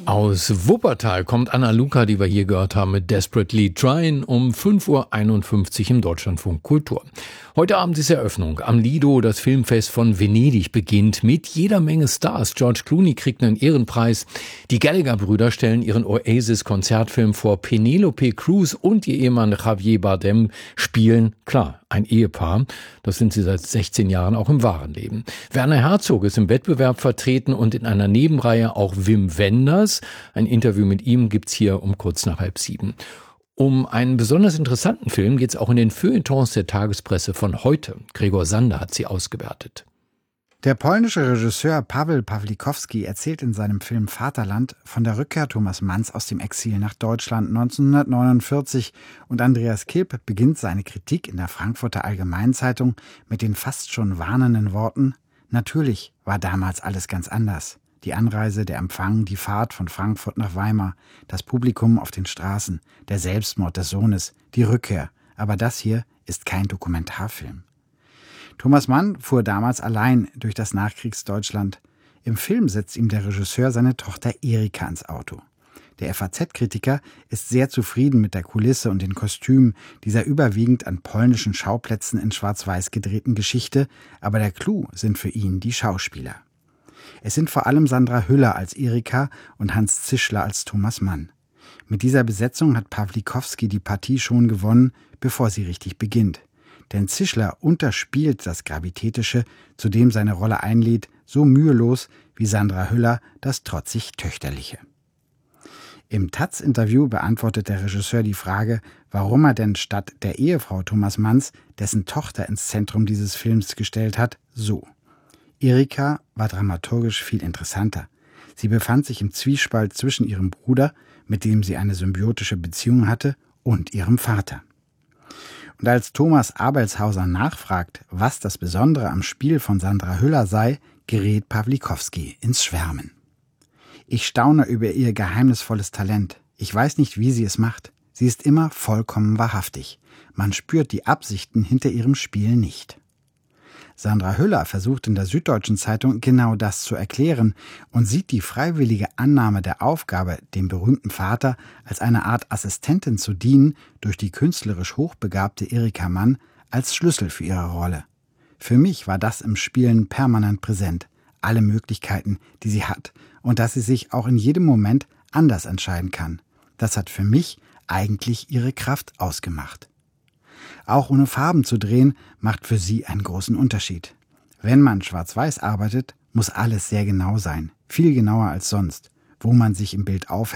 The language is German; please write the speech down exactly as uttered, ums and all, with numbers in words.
Aus Wuppertal kommt Anna Luca, die wir hier gehört haben, mit Desperately Trying um fünf Uhr einundfünfzig im Deutschlandfunk Kultur. Heute Abend ist Eröffnung. Am Lido, das Filmfest von Venedig, beginnt mit jeder Menge Stars. George Clooney kriegt einen Ehrenpreis. Die Gallagher-Brüder stellen ihren Oasis-Konzertfilm vor. Penelope Cruz und ihr Ehemann Javier Bardem spielen, klar, ein Ehepaar. Das sind sie seit sechzehn Jahren auch im wahren Leben. Werner Herzog ist im Wettbewerb vertreten und in einer Nebenreihe auch Wim Wenders. Ein Interview mit ihm gibt's hier um kurz nach halb sieben. Um einen besonders interessanten Film geht es auch in den Feuilletons der Tagespresse von heute. Gregor Sander hat sie ausgewertet. Der polnische Regisseur Paweł Pawlikowski erzählt in seinem Film Vaterland von der Rückkehr Thomas Manns aus dem Exil nach Deutschland neunzehnhundertneunundvierzig und Andreas Kilp beginnt seine Kritik in der Frankfurter Allgemeinen Zeitung mit den fast schon warnenden Worten: Natürlich war damals alles ganz anders. Die Anreise, der Empfang, die Fahrt von Frankfurt nach Weimar, das Publikum auf den Straßen, der Selbstmord des Sohnes, die Rückkehr. Aber das hier ist kein Dokumentarfilm. Thomas Mann fuhr damals allein durch das Nachkriegsdeutschland. Im Film setzt ihm der Regisseur seine Tochter Erika ins Auto. Der F A Z-Kritiker ist sehr zufrieden mit der Kulisse und den Kostümen dieser überwiegend an polnischen Schauplätzen in Schwarz-Weiß gedrehten Geschichte, aber der Clou sind für ihn die Schauspieler. Es sind vor allem Sandra Hüller als Erika und Hans Zischler als Thomas Mann. Mit dieser Besetzung hat Pawlikowski die Partie schon gewonnen, bevor sie richtig beginnt. Denn Zischler unterspielt das Gravitätische, zu dem seine Rolle einlädt, so mühelos wie Sandra Hüller das trotzig Töchterliche. Im taz-Interview beantwortet der Regisseur die Frage, warum er denn statt der Ehefrau Thomas Manns dessen Tochter ins Zentrum dieses Films gestellt hat, so: Erika war dramaturgisch viel interessanter. Sie befand sich im Zwiespalt zwischen ihrem Bruder, mit dem sie eine symbiotische Beziehung hatte, und ihrem Vater. Und als Thomas Abelshauser nachfragt, was das Besondere am Spiel von Sandra Hüller sei, gerät Pawlikowski ins Schwärmen. Ich staune über ihr geheimnisvolles Talent. Ich weiß nicht, wie sie es macht. Sie ist immer vollkommen wahrhaftig. Man spürt die Absichten hinter ihrem Spiel nicht. Sandra Hüller versucht in der Süddeutschen Zeitung genau das zu erklären und sieht die freiwillige Annahme der Aufgabe, dem berühmten Vater als eine Art Assistentin zu dienen, durch die künstlerisch hochbegabte Erika Mann, als Schlüssel für ihre Rolle. Für mich war das im Spielen permanent präsent, alle Möglichkeiten, die sie hat, und dass sie sich auch in jedem Moment anders entscheiden kann. Das hat für mich eigentlich ihre Kraft ausgemacht. Auch ohne Farben zu drehen, macht für sie einen großen Unterschied. Wenn man schwarz-weiß arbeitet, muss alles sehr genau sein, viel genauer als sonst, wo man sich im Bild aufhält.